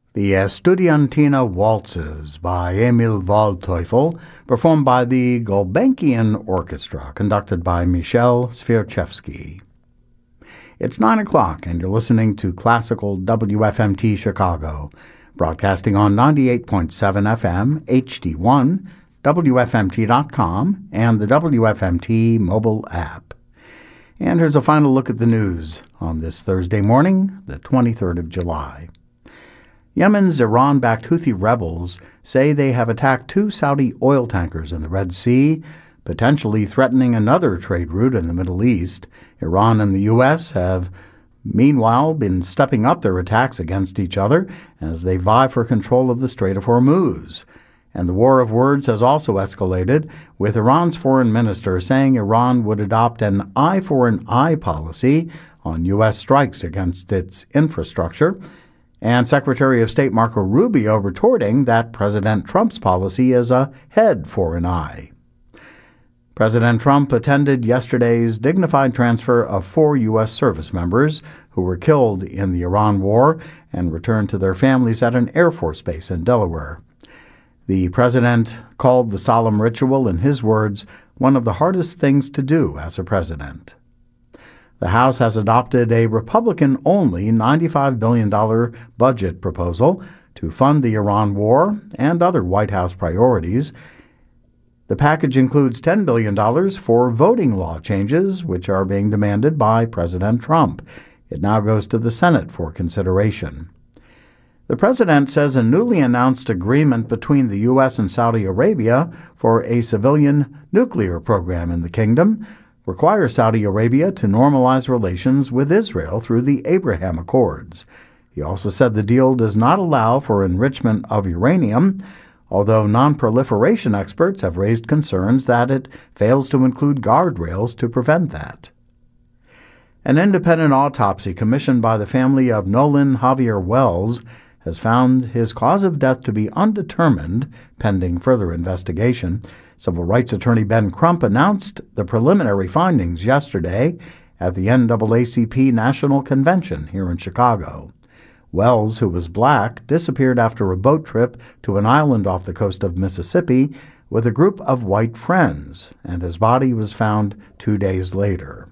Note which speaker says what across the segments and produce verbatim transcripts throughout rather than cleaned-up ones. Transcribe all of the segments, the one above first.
Speaker 1: The Estudiantina Waltzes by Emil Waldteufel, performed by the Gulbenkian Orchestra, conducted by Michel Svierchevsky. It's nine o'clock, and you're listening to Classical W F M T Chicago, broadcasting on ninety-eight point seven F M, H D one, W F M T dot com, and the W F M T mobile app. And here's a final look at the news on this Thursday morning, the twenty-third of July. Yemen's Iran-backed Houthi rebels say they have attacked two Saudi oil tankers in the Red Sea, potentially threatening another trade route in the Middle East. Iran and the U S have, meanwhile, been stepping up their attacks against each other as they vie for control of the Strait of Hormuz. And the war of words has also escalated, with Iran's foreign minister saying Iran would adopt an eye for an eye policy on U S strikes against its infrastructure, and Secretary of State Marco Rubio retorting that President Trump's policy is a head for an eye. President Trump attended yesterday's dignified transfer of four U S service members who were killed in the Iran war and returned to their families at an Air Force base in Delaware. The president called the solemn ritual, in his words, one of the hardest things to do as a president. The House has adopted a Republican-only ninety-five billion dollars budget proposal to fund the Iran war and other White House priorities. The package includes ten billion dollars for voting law changes, which are being demanded by President Trump. It now goes to the Senate for consideration. The president says a newly announced agreement between the U S and Saudi Arabia for a civilian nuclear program in the kingdom requires Saudi Arabia to normalize relations with Israel through the Abraham Accords. He also said the deal does not allow for enrichment of uranium, although non-proliferation experts have raised concerns that it fails to include guardrails to prevent that. An independent autopsy commissioned by the family of Nolan Javier Wells has found his cause of death to be undetermined, pending further investigation. Civil rights attorney Ben Crump announced the preliminary findings yesterday at the N double A C P National Convention here in Chicago. Wells, who was black, disappeared after a boat trip to an island off the coast of Mississippi with a group of white friends, and his body was found two days later.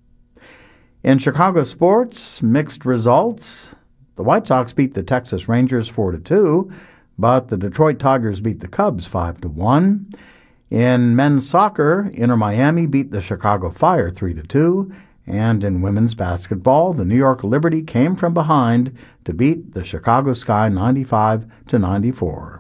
Speaker 1: In Chicago sports, mixed results. The White Sox beat the Texas Rangers four to two, but the Detroit Tigers beat the Cubs five to one. In men's soccer, Inter Miami beat the Chicago Fire three to two, and in women's basketball, the New York Liberty came from behind to beat the Chicago Sky ninety-five to ninety-four.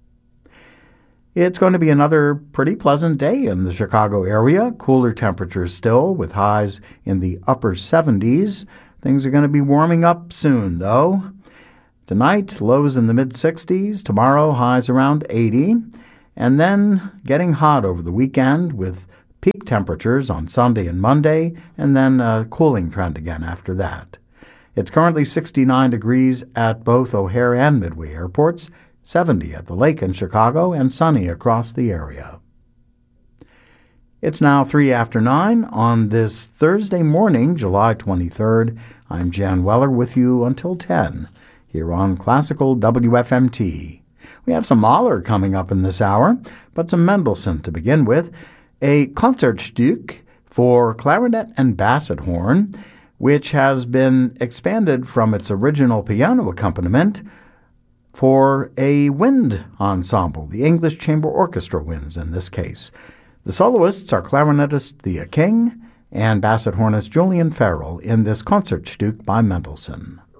Speaker 1: It's going to be another pretty pleasant day in the Chicago area. Cooler temperatures still, with highs in the upper seventies. Things are going to be warming up soon, though. Tonight, lows in the mid-sixties. Tomorrow, highs around eighty. And then getting hot over the weekend with peak temperatures on Sunday and Monday, and then a cooling trend again after that. It's currently sixty-nine degrees at both O'Hare and Midway airports, seventy at the lake in Chicago, and sunny across the area. It's now three after nine on this Thursday morning, July twenty-third. I'm Jan Weller with you until ten here on Classical W F M T. We have some Mahler coming up in this hour, but some Mendelssohn to begin with. A Concertstück for clarinet and basset horn, which has been expanded from its original piano accompaniment for a wind ensemble. The English Chamber Orchestra winds in this case. The soloists are clarinetist Thea King and basset hornist Julian Farrell in this Concertstück by Mendelssohn.